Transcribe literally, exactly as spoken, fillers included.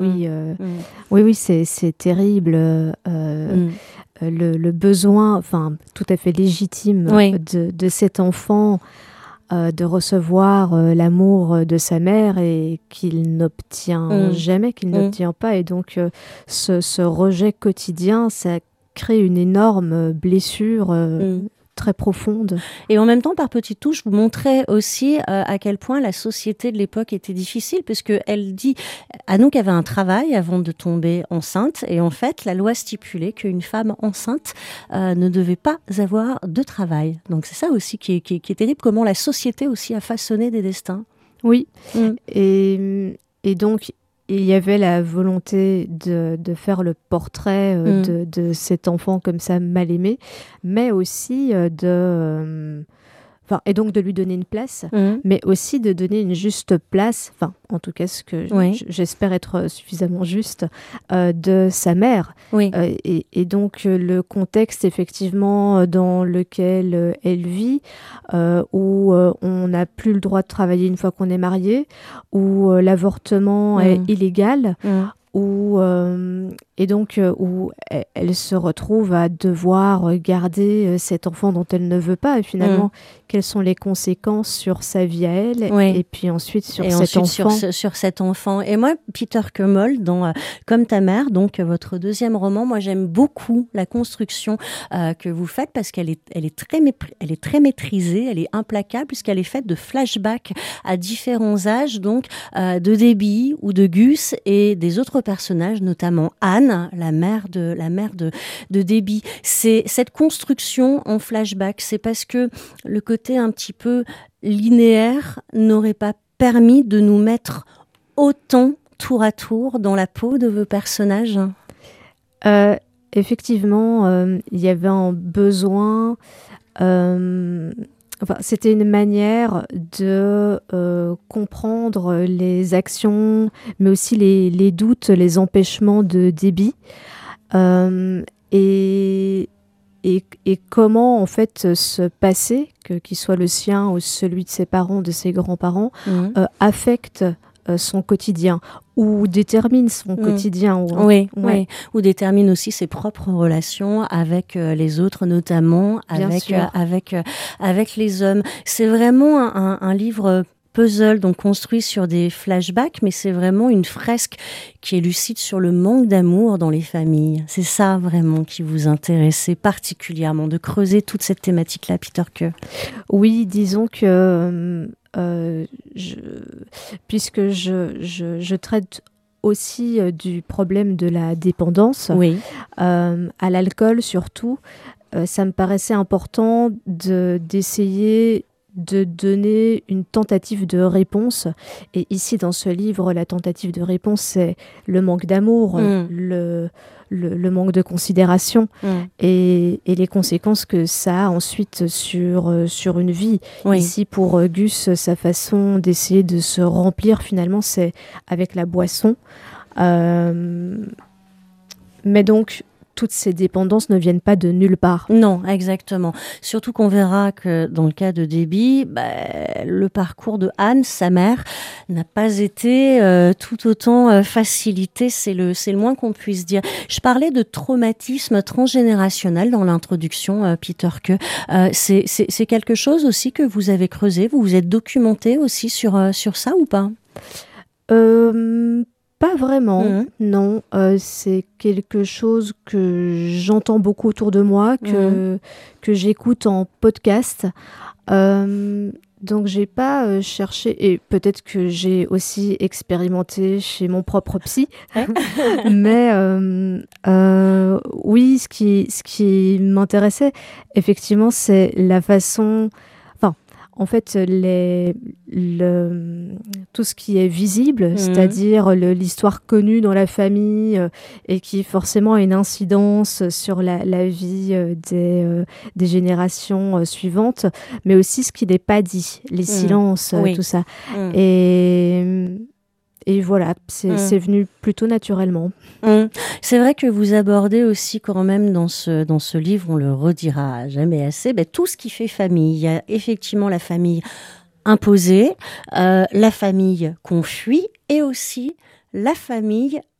Oui, euh, mmh. oui, oui, c'est, c'est terrible. Euh, mmh. le, le besoin, enfin, tout à fait légitime oui. de, de cet enfant euh, de recevoir euh, l'amour de sa mère et qu'il n'obtient mmh. jamais, qu'il mmh. n'obtient pas. Et donc, euh, ce, ce rejet quotidien, ça crée une énorme blessure euh, mmh. très profonde. Et en même temps, par petites touches, vous montrez aussi euh, à quel point la société de l'époque était difficile, puisqu'elle dit, Anouk avait un travail avant de tomber enceinte, et en fait, la loi stipulait qu'une femme enceinte euh, ne devait pas avoir de travail. Donc c'est ça aussi qui est, qui est, qui est terrible, comment la société aussi a façonné des destins. Oui, mmh. et, et donc... il y avait la volonté de, de faire le portrait euh, mmh. de, de cet enfant comme ça mal aimé, mais aussi euh, de... Euh, enfin, et donc de lui donner une place, mmh. mais aussi de donner une juste place, enfin, en tout cas, ce que oui. j'espère être suffisamment juste, euh, de sa mère. Oui. Euh, et, et donc, euh, le contexte, effectivement, dans lequel euh, elle vit, euh, où euh, on n'a plus le droit de travailler une fois qu'on est marié, où euh, l'avortement mmh. est illégal, mmh. Où, euh, et donc euh, où elle, elle se retrouve à devoir garder euh, cet enfant dont elle ne veut pas, et finalement, mmh. quelles sont les conséquences sur sa vie à elle, oui. et puis ensuite sur et cet ensuite enfant. Sur, ce, sur cet enfant. Et moi, Peter Kemmel, dans euh, Comme ta mère, donc euh, votre deuxième roman, moi j'aime beaucoup la construction euh, que vous faites, parce qu'elle est, elle est, très mépr- elle est très maîtrisée, elle est implacable, puisqu'elle est faite de flashbacks à différents âges, donc euh, de Debbie ou de Gus et des autres personnages, notamment Anne, la mère de la mère de, de Debbie. C'est cette construction en flashback, c'est parce que le côté un petit peu linéaire n'aurait pas permis de nous mettre autant tour à tour dans la peau de vos personnages. Euh, effectivement, euh, il y avait un besoin. Euh, Enfin, c'était une manière de euh, comprendre les actions, mais aussi les, les doutes, les empêchements de Debbie. Euh, et, et, et comment, en fait, ce passé, que, qu'il soit le sien ou celui de ses parents, de ses grands-parents, mmh. euh, affecte euh, son quotidien ou détermine son mmh. quotidien. Ou, oui, ouais. oui, ou détermine aussi ses propres relations avec euh, les autres, notamment avec, euh, avec, euh, avec les hommes. C'est vraiment un, un livre puzzle, donc construit sur des flashbacks, mais c'est vraiment une fresque qui élucide sur le manque d'amour dans les familles. C'est ça vraiment qui vous intéressait particulièrement, de creuser toute cette thématique-là, Peter Kö. Oui, disons que... Euh, je, puisque je, je, je traite aussi euh, du problème de la dépendance oui. euh, à l'alcool surtout, euh, ça me paraissait important de, d'essayer de donner une tentative de réponse. Et ici, dans ce livre, la tentative de réponse, c'est le manque d'amour, mmh. le, le, le manque de considération mmh. et, et les conséquences que ça a ensuite sur, euh, sur une vie. Oui. Ici, pour euh, Gus, sa façon d'essayer de se remplir, finalement, c'est avec la boisson. Euh, mais donc... toutes ces dépendances ne viennent pas de nulle part. Non, exactement. Surtout qu'on verra que dans le cas de Debbie, bah, le parcours de Anne, sa mère, n'a pas été euh, tout autant euh, facilité, c'est le, c'est le moins qu'on puisse dire. Je parlais de traumatisme transgénérationnel dans l'introduction, euh, Peter Kö. Euh, c'est, c'est, c'est quelque chose aussi que vous avez creusé, vous vous êtes documenté aussi sur, euh, sur ça ou pas ? euh... Pas vraiment, mmh. non. Euh, c'est quelque chose que j'entends beaucoup autour de moi, que, mmh. que j'écoute en podcast. Euh, donc, j'ai pas euh, cherché, et peut-être que j'ai aussi expérimenté chez mon propre psy. Mais euh, euh, oui, ce qui, ce qui m'intéressait, effectivement, c'est la façon... En fait, les, le, tout ce qui est visible, mmh. c'est-à-dire le, l'histoire connue dans la famille euh, et qui forcément a une incidence sur la, la vie euh, des, euh, des générations euh, suivantes, mais aussi ce qui n'est pas dit, les mmh. silences, oui. tout ça. Mmh. Et... Et voilà, c'est, mmh. c'est venu plutôt naturellement. Mmh. C'est vrai que vous abordez aussi quand même dans ce, dans ce livre, on le redira jamais assez, ben, tout ce qui fait famille. Il y a effectivement la famille imposée, euh, la famille qu'on fuit et aussi la famille